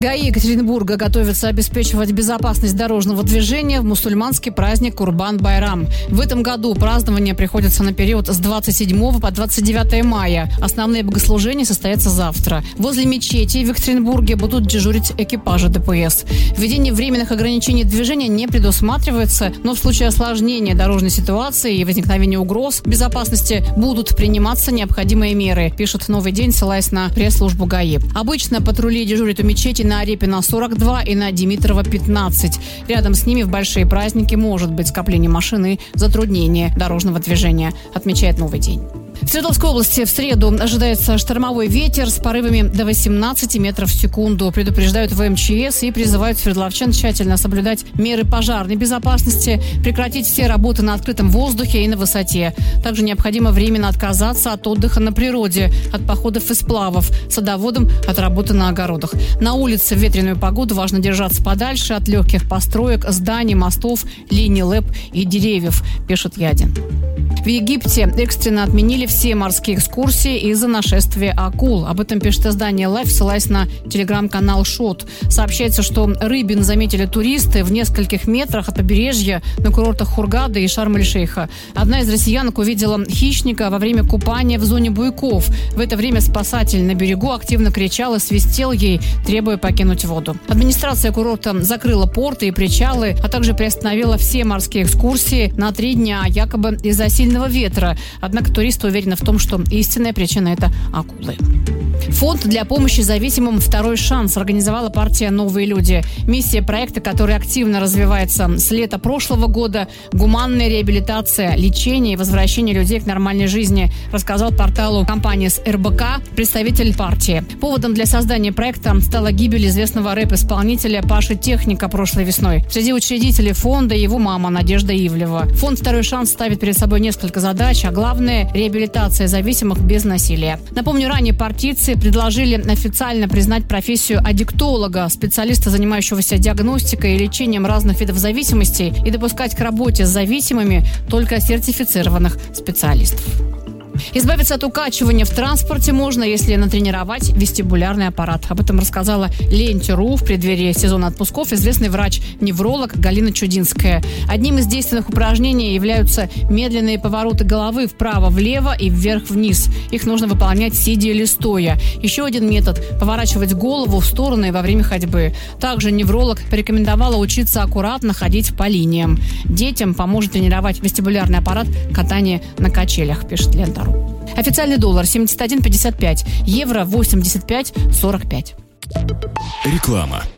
ГАИ Екатеринбурга готовится обеспечивать безопасность дорожного движения в мусульманский праздник Курбан-Байрам. В этом году празднование приходится на период с 27 по 29 мая. Основные богослужения состоятся завтра. Возле мечети в Екатеринбурге будут дежурить экипажи ДПС. Введение временных ограничений движения не предусматривается, но в случае осложнения дорожной ситуации и возникновения угроз безопасности будут приниматься необходимые меры, пишет «Новый день», ссылаясь на пресс-службу ГАИ. Обычно патрули дежурят у мечети на Репина 42 и на Димитрова 15. Рядом с ними в большие праздники может быть скопление машин и затруднение дорожного движения, отмечает «Новый день». В Свердловской области в среду ожидается штормовой ветер с порывами до 18 метров в секунду. Предупреждают в МЧС и призывают свердловчан тщательно соблюдать меры пожарной безопасности, прекратить все работы на открытом воздухе и на высоте. Также необходимо временно отказаться от отдыха на природе, от походов и сплавов, садоводам от работы на огородах. На улице в ветреную погоду важно держаться подальше от легких построек, зданий, мостов, линий ЛЭП и деревьев, пишет Ядин. В Египте экстренно отменили все морские экскурсии из-за нашествия акул. Об этом пишет издание Life, ссылаясь на телеграм-канал Шот. Сообщается, что рыбин заметили туристы в нескольких метрах от побережья на курортах Хургада и Шарм-эль-Шейха. Одна из россиянок увидела хищника во время купания в зоне буйков. В это время спасатель на берегу активно кричал и свистел ей, требуя покинуть воду. Администрация курорта закрыла порты и причалы, а также приостановила все морские экскурсии на 3 дня, якобы из-за сильного ветра. Однако туристы уверены в том, что истинная причина – это акулы. Фонд для помощи зависимым «Второй шанс» организовала партия «Новые люди». Миссия проекта, который активно развивается с лета прошлого года – гуманная реабилитация, лечение и возвращение людей к нормальной жизни, рассказал порталу компании с РБК представитель партии. Поводом для создания проекта стала гибель известного рэп-исполнителя Паши Техника прошлой весной. Среди учредителей фонда его мама Надежда Ивлева. Фонд «Второй шанс» ставит перед собой несколько задач, а главное – реабилитация зависимых без насилия. Напомню, ранее партийцы предложили официально признать профессию аддиктолога, специалиста, занимающегося диагностикой и лечением разных видов зависимостей, и допускать к работе с зависимыми только сертифицированных специалистов. Избавиться от укачивания в транспорте можно, если натренировать вестибулярный аппарат. Об этом рассказала Ленте.ру в преддверии сезона отпусков известный врач-невролог Галина Чудинская. Одним из действенных упражнений являются медленные повороты головы вправо-влево и вверх-вниз. Их нужно выполнять сидя или стоя. Еще один метод – поворачивать голову в стороны во время ходьбы. Также невролог порекомендовала учиться аккуратно ходить по линиям. Детям поможет тренировать вестибулярный аппарат катание на качелях, пишет Лента.ру. Официальный доллар 71,55, евро 85,45. Реклама.